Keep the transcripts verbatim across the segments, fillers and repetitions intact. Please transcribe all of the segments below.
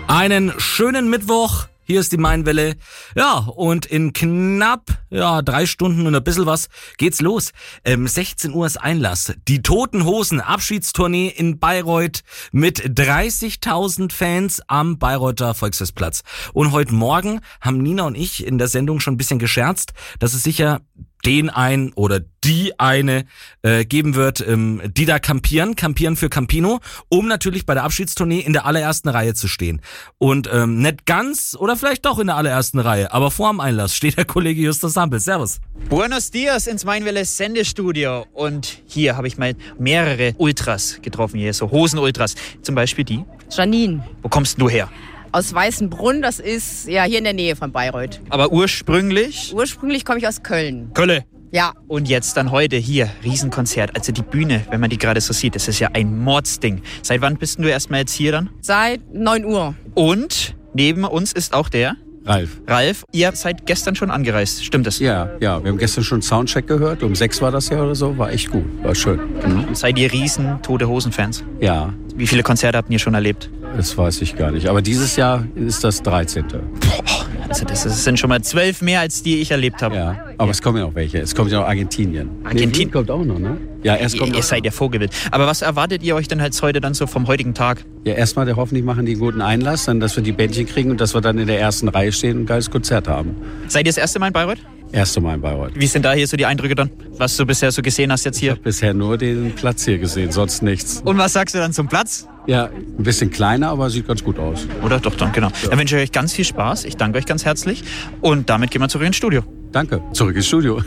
Einen schönen Mittwoch. Hier ist die Mainwelle. Ja, und in knapp ja drei Stunden und ein bisschen was geht's los. Ähm, sechzehn Uhr ist Einlass. Die Toten Hosen Abschiedstournee in Bayreuth mit dreißigtausend Fans am Bayreuther Volksfestplatz. Und heute Morgen haben Nina und ich in der Sendung schon ein bisschen gescherzt, dass es sicher den einen oder die eine äh, geben wird, ähm, die da campieren, campieren für Campino, um natürlich bei der Abschiedstournee in der allerersten Reihe zu stehen. Und ähm, nicht ganz oder vielleicht doch in der allerersten Reihe, aber vor dem Einlass steht der Kollege Justus Sampel. Servus. Buenos dias ins Mainwelle Sendestudio. Und hier habe ich mal mehrere Ultras getroffen, hier so Hosen-Ultras. Zum Beispiel die. Janine. Wo kommst du her? Aus Weißenbrunn, das ist ja hier in der Nähe von Bayreuth. Aber ursprünglich? Ursprünglich komme ich aus Köln. Köln. Ja. Und jetzt dann heute hier, Riesenkonzert. Also die Bühne, wenn man die gerade so sieht, das ist ja ein Mordsding. Seit wann bist du erstmal jetzt hier dann? Seit neun Uhr. Und neben uns ist auch der? Ralf. Ralf, ihr seid gestern schon angereist, stimmt das? Ja, ja, wir haben gestern schon Soundcheck gehört. Um sechs war das ja oder so. War echt gut, war schön. Mhm. Seid ihr riesen Tote Hosen-Fans? Ja. Wie viele Konzerte habt ihr schon erlebt? Das weiß ich gar nicht. Aber dieses Jahr ist das dreizehnte. Boah, also das sind schon mal zwölf mehr, als die ich erlebt habe. Ja, aber es kommen ja noch welche. Es kommt ja noch Argentinien. Argentinien kommt auch noch, ne? Ja, erst kommt ihr, ihr seid ja vorgewillt. Aber was erwartet ihr euch denn halt heute dann so vom heutigen Tag? Ja, erstmal der hoffentlich machen die einen guten Einlass, dann, dass wir die Bändchen kriegen und dass wir dann in der ersten Reihe stehen und ein geiles Konzert haben. Seid ihr das erste Mal in Bayreuth? Erste Mal in Bayreuth. Wie sind da hier so die Eindrücke dann? Was du bisher so gesehen hast jetzt hier? Ich habe bisher nur den Platz hier gesehen, sonst nichts. Und was sagst du dann zum Platz? Ja, ein bisschen kleiner, aber sieht ganz gut aus. Oder? Doch, dann, genau. Ja. Dann wünsche ich euch ganz viel Spaß. Ich danke euch ganz herzlich. Und damit gehen wir zurück ins Studio. Danke. Zurück ins Studio.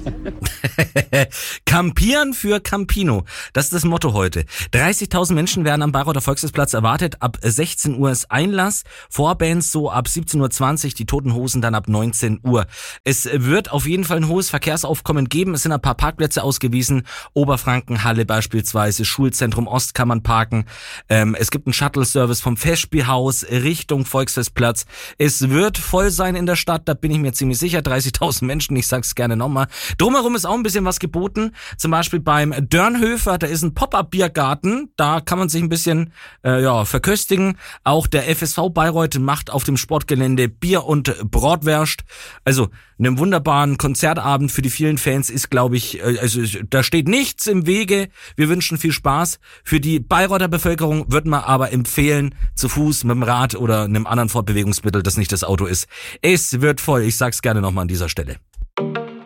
Campieren für Campino. Das ist das Motto heute. dreißigtausend Menschen werden am Bayreuther Volksfestplatz erwartet. Ab sechzehn Uhr ist Einlass. Vorbands so ab siebzehn Uhr zwanzig, die Toten Hosen dann ab neunzehn Uhr. Es wird auf jeden Fall ein hohes Verkehrsaufkommen geben. Es sind ein paar Parkplätze ausgewiesen. Oberfrankenhalle beispielsweise, Schulzentrum Ost kann man parken. Ähm, es gibt einen Shuttle-Service vom Festspielhaus Richtung Volksfestplatz. Es wird voll sein in der Stadt, da bin ich mir ziemlich sicher. dreißigtausend Menschen, ich sag's gerne nochmal. Drumherum ist auch ein bisschen was geboten. Zum Beispiel beim Dörnhöfer, da ist ein Pop-Up-Biergarten. Da kann man sich ein bisschen äh, ja verköstigen. Auch der F S V Bayreuth macht auf dem Sportgelände Bier und Bratwurst. Also einen wunderbaren Konzertabend für die vielen Fans ist, glaube ich, äh, also da steht nichts im Wege. Wir wünschen viel Spaß. Für die Bayreuther Bevölkerung würden wir aber empfehlen, zu Fuß, mit dem Rad oder einem anderen Fortbewegungsmittel, das nicht das Auto ist. Es wird voll. Ich sag's gerne nochmal an dieser Stelle.